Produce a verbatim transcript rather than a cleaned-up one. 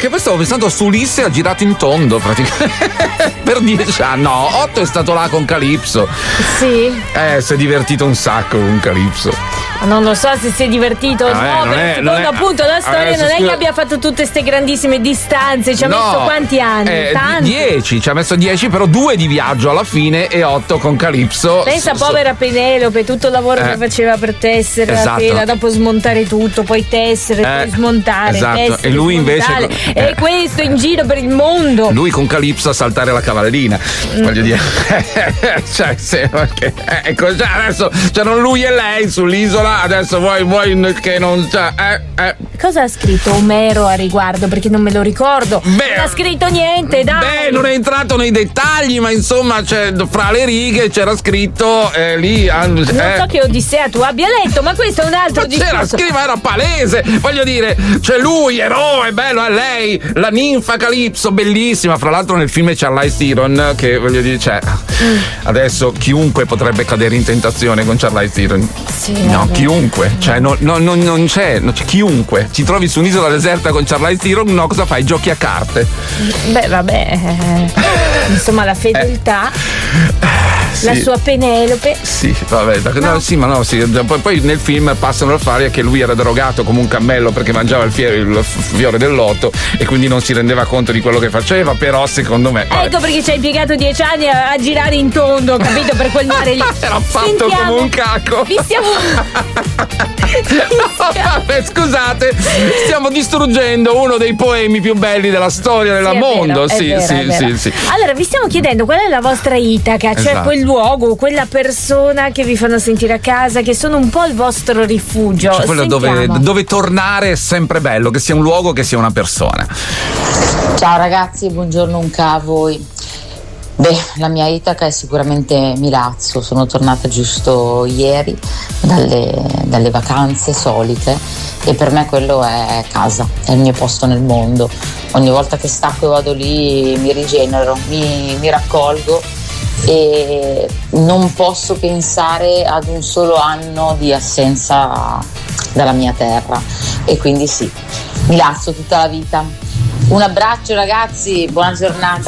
che poi stavo pensando su Ulisse ha girato in tondo praticamente per dieci anni. No, Otto è stato là con Calypso. Sì. Eh, si è divertito un sacco con Calypso. Non lo so se si è divertito o Ah, no, eh, non perché è- secondo non è- appunto la storia adesso non è scusa- che abbia fatto tutte queste grandissime distanze, ci ha No, messo quanti anni? eh, Tanti. dieci, ci ha messo dieci, però due di viaggio alla fine e otto con Calypso. Pensa So- so- povera Penelope, tutto il lavoro Eh. che faceva per tessere Esatto. la tela, dopo smontare tutto, poi tessere, Eh, poi smontare, esatto. tessere, E lui invece- smontare. eh. E questo in giro per il mondo. Lui con Calypso a saltare la cavallina, Mm. voglio dire. cioè, se, perché, ecco, cioè, adesso c'erano lui e lei sull'isola, adesso vuoi, vuoi che non c'è. Eh, eh. Cosa ha scritto Omero a riguardo? Perché non me lo ricordo. Beh, non ha scritto niente, dai. Beh, non è entrato nei dettagli, ma insomma, cioè, fra le righe c'era scritto eh, lì. eh, Non so che Odissea tu abbia letto, ma questo è un altro Ma c'era discorso. scritto, era palese, voglio dire, cioè lui, eroe, bello, è lei, la ninfa Calypso, bellissima. Fra l'altro nel film c'è Charlize Theron, che voglio dire, cioè, adesso chiunque potrebbe cadere in tentazione con Charlize Theron. Sì, No, vabbè. chiunque, cioè no, no, no, non c'è, non c'è chiunque. Ci trovi su un'isola deserta con Charlize Theron, no, cosa fai? Giochi a carte. Beh, vabbè. eh, Insomma, la fedeltà, la Sì. sua Penelope. Sì, vabbè, da- no, sì, ma no, sì, poi, poi nel film passano l'affare che lui era drogato come un cammello perché mangiava il fiore, il fiore del loto e quindi non si rendeva conto di quello che faceva, però secondo me vabbè, Ecco perché ci hai impiegato dieci anni a, a girare in tondo, capito? Per quel mare lì. era fatto Sentiamo, come un caco. Vi stiamo. Vabbè, scusate, stiamo distruggendo uno dei poemi più belli della storia del Sì, è mondo. vero, è sì, vero, sì, è vero. sì, sì. Allora, vi stiamo chiedendo qual è la vostra Itaca, cioè Esatto. quel luogo, quella persona che vi fanno sentire a casa, che sono un po' il vostro rifugio. Cioè, quello dove, Sentiamo. dove tornare è sempre bello, che sia un luogo, che sia una persona. Ciao ragazzi, buongiorno Unca a voi. Beh, la mia Itaca è sicuramente Milazzo, sono tornata giusto ieri dalle, dalle vacanze solite e per me quello è casa, è il mio posto nel mondo. Ogni volta che stacco e vado lì mi rigenero, mi, mi raccolgo e non posso pensare ad un solo anno di assenza dalla mia terra e quindi sì, Milazzo tutta la vita. Un abbraccio ragazzi, buona giornata.